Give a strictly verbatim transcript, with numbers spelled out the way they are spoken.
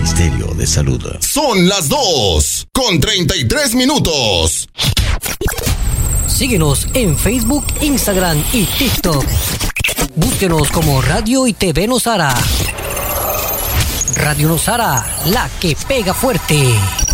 Ministerio de Salud. Son las dos con treinta y tres minutos. Síguenos en Facebook, Instagram y TikTok. Búsquenos como Radio y T V Nosara. Radio Nosara, la que pega fuerte.